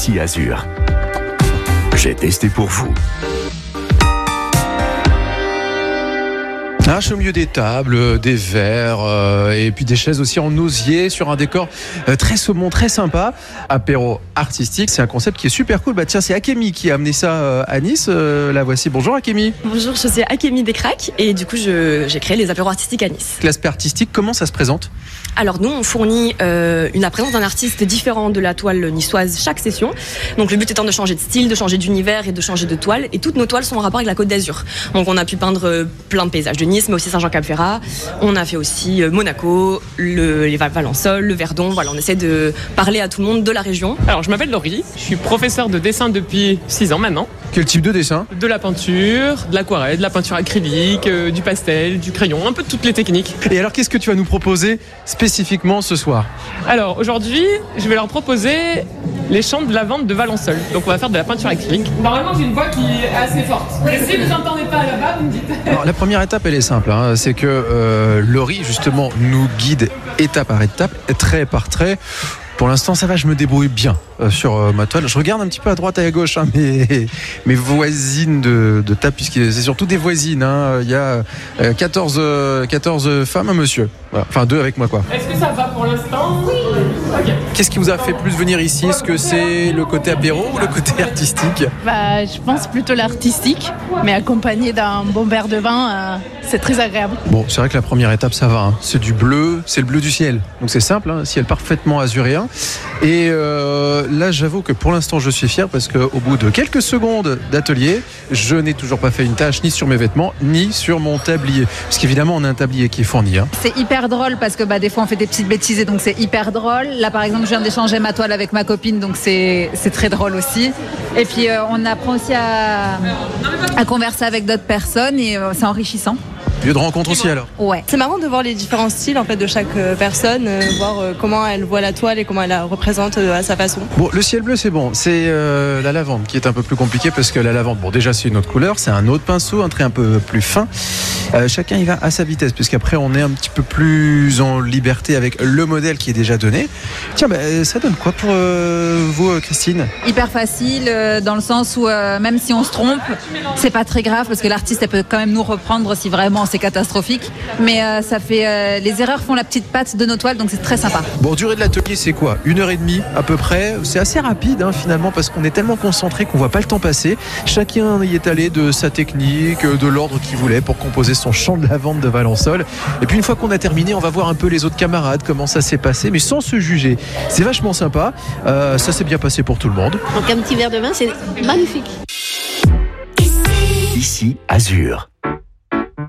Ici Azur. J'ai testé pour vous. Un chaumier des tables, des verres et puis des chaises aussi en osier sur un décor très saumon, très sympa. Apéro artistique, c'est un concept qui est super cool. Bah tiens, c'est Akemi qui a amené ça à Nice. La voici. Bonjour Akemi. Bonjour, je suis Akemi Descraques et du coup j'ai créé les apéros artistiques à Nice. L'aspect artistique, comment ça se présente ? Alors nous on fournit la présence d'un artiste différent de la toile niçoise chaque session. Donc le but étant de changer de style, de changer d'univers et de changer de toile. Et toutes nos toiles sont en rapport avec la Côte d'Azur. Donc on a pu peindre plein de paysages de Nice, mais aussi Saint-Jean-Cap-Ferrat. On a fait aussi Monaco, les Valençol, le Verdon. Voilà, on essaie de parler à tout le monde de la région. Alors je m'appelle Laurie, je suis professeur de dessin depuis 6 ans maintenant. Quel type de dessin ? De la peinture, de l'aquarelle, de la peinture acrylique, du pastel, du crayon, un peu de toutes les techniques. Et alors qu'est-ce que tu vas nous proposer spécifiquement ce soir ? Alors aujourd'hui, je vais leur proposer les champs de lavande de Valençol. Donc on va faire de la peinture acrylique. Normalement j'ai une voix qui est assez forte. Mais si vous n'entendez pas là-bas, vous me dites. Alors la première étape elle est simple, c'est que Laurie justement nous guide étape par étape, trait par trait. Pour l'instant, ça va, je me débrouille bien sur ma toile. Je regarde un petit peu à droite et à gauche mes voisines de table, puisque c'est surtout des voisines. Il y a 14 femmes, un monsieur. Voilà. Enfin, 2 avec moi, quoi. Est-ce que ça va pour l'instant ? Oui. Okay. Qu'est-ce qui vous a fait plus venir ici ? Est-ce que c'est le côté apéro ou le côté artistique ? Je pense plutôt l'artistique, mais accompagné d'un bon verre de vin, c'est très agréable. Bon, c'est vrai que la première étape, ça va. C'est du bleu, c'est le bleu du ciel. Donc c'est simple, ciel parfaitement azuréen. Et là, j'avoue que pour l'instant, je suis fier parce qu'au bout de quelques secondes d'atelier, je n'ai toujours pas fait une tâche ni sur mes vêtements, ni sur mon tablier. Parce qu'évidemment, on a un tablier qui est fourni. C'est hyper drôle parce que des fois, on fait des petites bêtises et donc c'est hyper drôle. Là, par exemple, je viens d'échanger ma toile avec ma copine, donc c'est très drôle aussi. Et puis, on apprend aussi à converser avec d'autres personnes et c'est enrichissant. Lieu de rencontre aussi alors. Ouais. C'est marrant de voir les différents styles en fait de chaque personne, voir comment elle voit la toile et comment elle la représente à sa façon. Bon, le ciel bleu c'est bon, c'est la lavande qui est un peu plus compliquée parce que la lavande, bon déjà c'est une autre couleur, c'est un autre pinceau, un trait un peu plus fin. Chacun y va à sa vitesse puisqu'après on est un petit peu plus en liberté avec le modèle qui est déjà donné. Tiens, ça donne quoi pour vous Christine ? Hyper facile dans le sens où même si on se trompe, c'est pas très grave parce que l'artiste elle peut quand même nous reprendre si vraiment c'est catastrophique, mais ça fait les erreurs font la petite patte de nos toiles, donc c'est très sympa. Bon, durée de l'atelier c'est quoi ? 1h30 à peu près. C'est assez rapide finalement parce qu'on est tellement concentré qu'on voit pas le temps passer. Chacun y est allé de sa technique, de l'ordre qu'il voulait pour composer son champ de lavande de Valençol. Et puis une fois qu'on a terminé, on va voir un peu les autres camarades, comment ça s'est passé, mais sans se juger. C'est vachement sympa. Ça s'est bien passé pour tout le monde. Donc un petit verre de vin, c'est magnifique. Ici Azur.